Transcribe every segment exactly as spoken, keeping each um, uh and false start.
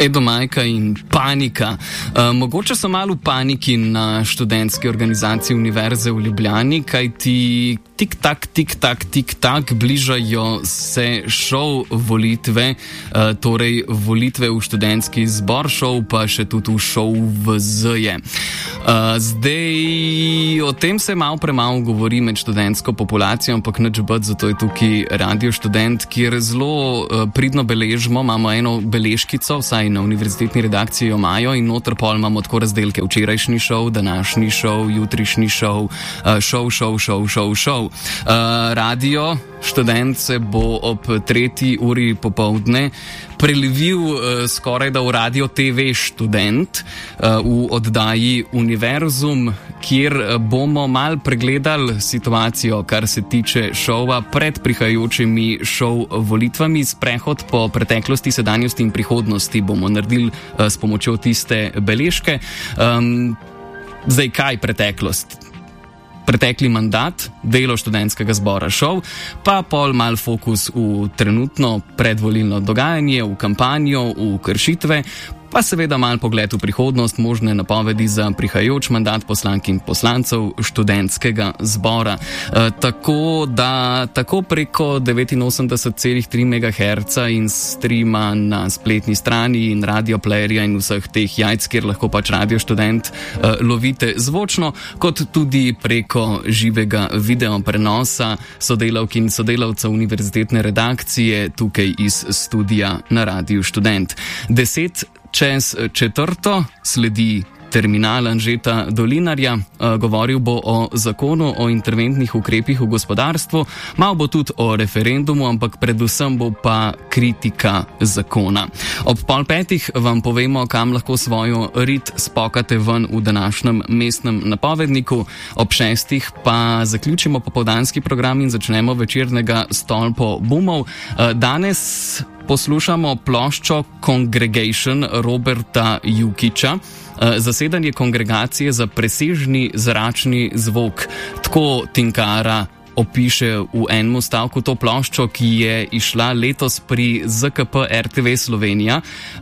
Edo Majka in panika. Uh, mogoče so malo v paniki na študentski organizaciji Univerze v Ljubljani, kaj ti tik-tak, tik-tak, tik-tak bližajo se šov volitve, uh, torej volitve v študentski zbor, šov pa še tudi v šov v Z-je. Uh, zdaj, o tem se malo premalo govori med študentsko populacijo, ampak nič bad, zato je tukaj Radio Študent, kjer zelo uh, pridno beležimo, imamo eno beležkico, vsaj na univerzitetni redakciji jo imajo in noter pol imamo tako razdelke včerajšnji šov, današnji šov, jutrišnji šov, uh, šov, šov, šov, šov, šov. Uh, Radio Študent se bo ob tretji uri popovdne prelevil uh, skoraj da v Radio T V Študent uh, v oddaji Univerzum, kjer bomo mal pregledali situacijo, kar se tiče šova pred prihajajočimi šov volitvami. Sprehod po preteklosti, sedanjosti in prihodnosti bomo naredili uh, s pomočjo tiste beležke. Um, zdaj, kaj preteklost? Pretekli mandat, delo študentskega zbora šov, pa pol mal fokus v trenutno predvolilno dogajanje, v kampanjo, v kršitve, pa seveda mal pogled v prihodnost, možne napovedi za prihajajoč mandat poslank in poslancev študentskega zbora. E, tako da tako preko devetinosemdeset celih tri megaherca in streama na spletni strani in radioplayerja in vseh teh jajc, kjer lahko pač Radio Študent e, lovite zvočno, kot tudi preko živega video prenosa sodelavk in sodelavcev univerzitetne redakcije tukaj iz studia na Radiu Študent. Deset čez četrto sledi terminal Anžeta Dolinarja. Uh, govoril bo o zakonu o interventnih ukrepih v gospodarstvu, malo bo tudi o referendumu, ampak predvsem bo pa kritika zakona. Ob pol petih vam povemo, kam lahko svojo rit spokate ven v današnjem mestnem napovedniku. Ob šestih pa zaključimo popoldanski program in začnemo večernega stolpo bumov. Uh, danes poslušamo ploščo Congregation Roberta Jukića, zasedanje kongregacije za presežni zračni zvok. Tako Tinkara opiše v enem stavku to ploščo, ki je išla letos pri Z K P R T V Slovenija.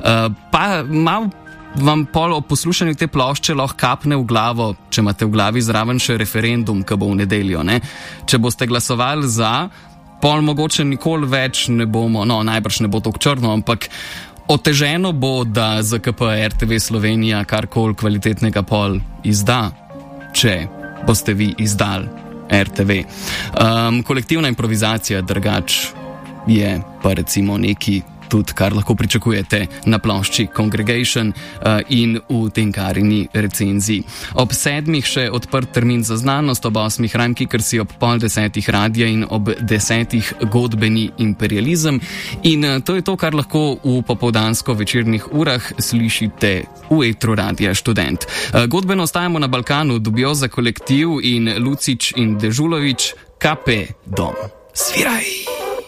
Pa malo vam pol o poslušanju te plošče lahko kapne v glavo, če imate v glavi zraven še referendum, ki bo v nedeljo, ne? Če boste glasovali za, pol mogoče nikoli več ne bomo, no najbrž ne bo to črno, ampak oteženo bo, da Z K P R T V Slovenija karkoli kvalitetnega pol izda, če boste vi izdali R T V. Um, kolektivna improvizacija drugač je pa recimo neki tudi, kar lahko pričakujete na plošči Congregation uh, in v Tinkarini recenziji. Ob sedmih še odprt termin za znanost, ob osmih Rajmkikersi, ob pol desetih Radija in ob desetih Godbeni imperializem. In uh, to je to, kar lahko v popoldansko večernih urah slišite v etru Radija Študent. Uh, godbeno ostajamo na Balkanu, dobijo za kolektiv in Lucič in Dežulović, K P Dom. Sviraj!